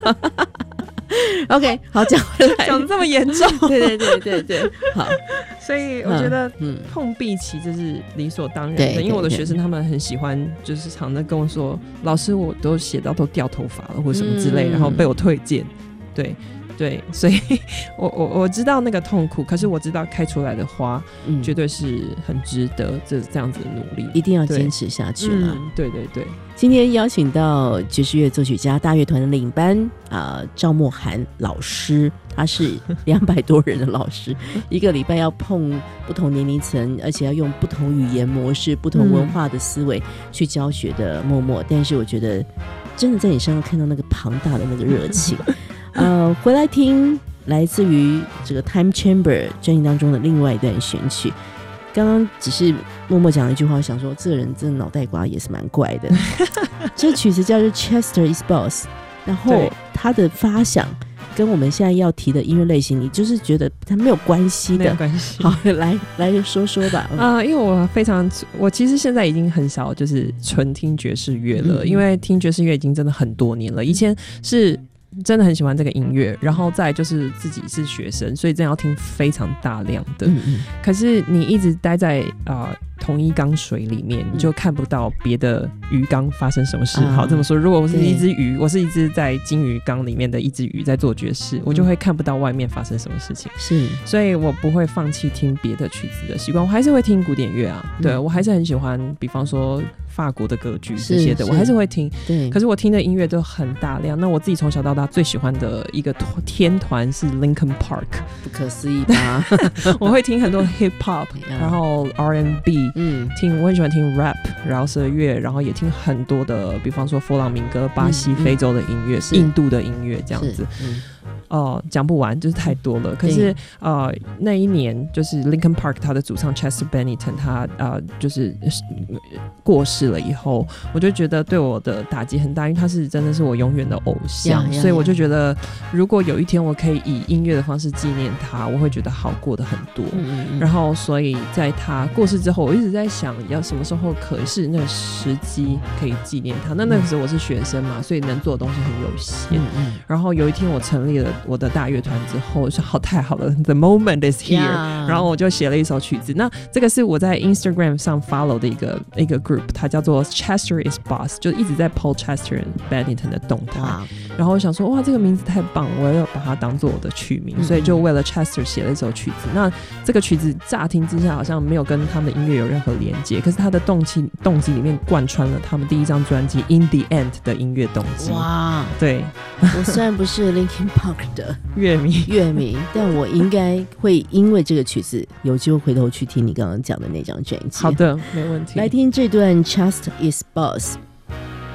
OK， 好，讲回来， 讲这么严重， 对，好， 所以我觉得碰壁期这是理所当然的，因为我的学生他们很喜欢，就是常常跟我说，老师我都写到都掉头发了或什么之类，然后被我推荐，对，所以我知道那个痛苦，可是我知道开出来的花绝对是很值得这样子的努力， 一定要坚持下去了。 对， 今天邀请到爵士乐作曲家大乐团的领班赵默涵老师，他是200多人的老师，一个礼拜要碰不同年龄层，而且要用不同语言模式、不同文化的思维去教学的默默。但是我觉得真的在你身上看到那个庞大的那个热情。回来听来自于这个 Time Chamber 专辑当中的另外一段选曲。刚刚只是默默讲了一句话，我想说这个人真的脑袋瓜也是蛮怪的。这曲子叫做 Chester is Boss， 然后它的发想跟我们现在要提的音乐类型，你就是觉得它没有关系的， 没有关系。 好，来说说吧。 因为我其实现在已经很少就是纯听爵士乐了，因为听爵士乐已经真的很多年了。以前是真的很喜欢这个音乐，然后再就是自己是学生，所以真的要听非常大量的。可是你一直待在同一缸水里面，你就看不到别的鱼缸发生什么事。好，这么说，如果我是一只鱼，我是一只在金鱼缸里面的一只鱼在做爵士，我就会看不到外面发生什么事情。是，所以我不会放弃听别的曲子的习惯，我还是会听古典乐啊。对，我还是很喜欢，比方说法国的歌剧这些的，我还是会听。对，可是我听的音乐都很大量。那我自己从小到大最喜欢的一个天团是 Linkin Park， 不可思议吧？ 我会听很多 Hip Hop， 然后 R&B， 我很喜欢听 Rap， 饶舌乐，然后也听很多的，比方说佛朗明哥、巴西、非洲的音乐、印度的音乐这样子。讲不完，就是太多了。可是那一年就是 Linkin Park 他的主唱 Chester Bennington 他就是过世了以后，我就觉得对我的打击很大，因为他是真的是我永远的偶像，所以我就觉得如果有一天我可以以音乐的方式纪念他，我会觉得好过得很多。然后所以在他过世之后，我一直在想要什么时候可是那个时机可以纪念他。那个时候我是学生嘛，所以能做的东西很有限。然后有一天我成立了我的大乐团之后，我说好，太好了 ，The moment is here， 然后我就写了一首曲子。那这个是我在 Instagram 上 follow 的一个 group， 它叫做 Chester is Boss， 就一直在 Paul Chester Bennington 的动态。然后我想说，哇，这个名字太棒了，我要把它当做我的曲名，所以就为了 Chester 写了一首曲子。那这个曲子乍听之下好像没有跟他们的音乐有任何连接，可是它的动机里面贯穿了他们第一张专辑 In the End 的音乐动机。哇，对， 我虽然不是 Linkin Park 的乐迷，但我应该会因为这个曲子有机会回头去听你刚刚讲的那张专辑。 好的，没问题。 来听这段 Chester is Boss。